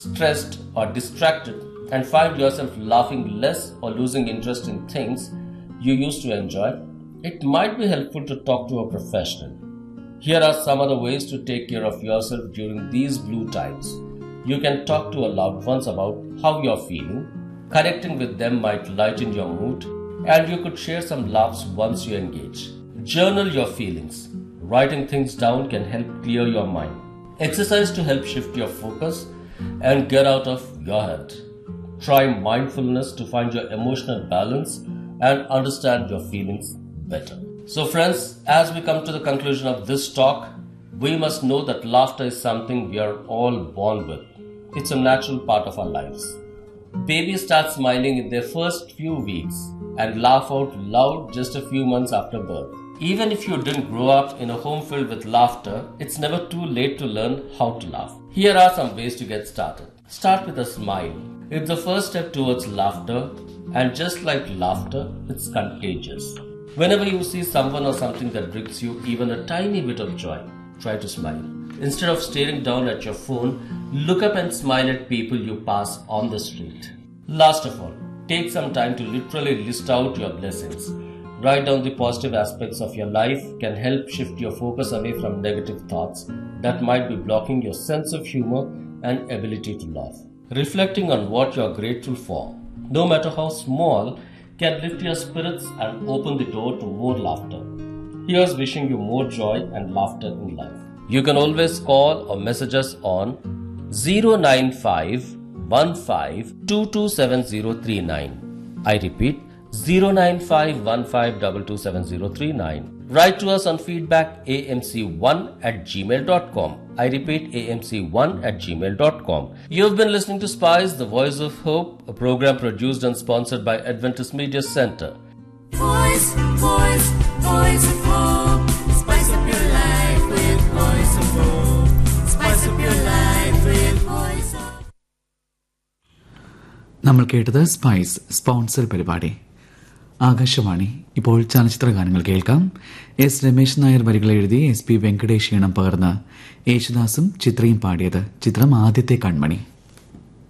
stressed or distracted and find yourself laughing less or losing interest in things you used to enjoy, it might be helpful to talk to a professional. Here are some other ways to take care of yourself during these blue times. You can talk to a loved ones about how you're feeling. Connecting with them might lighten your mood, and you could share some laughs once you engage. Journal your feelings. Writing things down can help clear your mind. Exercise to help shift your focus and get out of your head. Try mindfulness to find your emotional balance and understand your feelings better. So friends, as we come to the conclusion of this talk, we must know that laughter is something we are all born with. It's a natural part of our lives. Babies start smiling in their first few weeks and laugh out loud just a few months after birth. Even if you didn't grow up in a home filled with laughter, it's never too late to learn how to laugh. Here are some ways to get started. Start with a smile. It's the first step towards laughter, and just like laughter, it's contagious. Whenever you see someone or something that brings you even a tiny bit of joy, try to smile. Instead of staring down at your phone, look up and smile at people you pass on the street. Last of all, take some time to literally list out your blessings. Write down the positive aspects of your life can help shift your focus away from negative thoughts that might be blocking your sense of humor and ability to laugh. Reflecting on what you are grateful for, no matter how small, can lift your spirits and open the door to more laughter. Here's wishing you more joy and laughter in life. You can always call or message us on 095 15 227039. I repeat, 09515227039. Write to us on feedbackamc1@gmail.com. I repeat, amc1@gmail.com. You've been listening to Spice, the Voice of Hope, a program produced and sponsored by Adventist Media Center. Voice, voice, voice of hope. Spice up your life with Voice of Hope. Spice up your life with Voice of Hope. നമ്മൾ കേട്ടത് spice sponsor പരിപാടി. ആകാശവാണി. ഇപ്പോൾ ചലച്ചിത്ര ഗാനങ്ങൾ കേൾക്കാം. S Ramesh Nair വരികൾ എഴുതി SP Venkatesh ഈണം പകർന്ന് യേശുദാസും ചിത്രയും പാടിയത്. ചിത്രം ആദ്യത്തെ കൺമണി.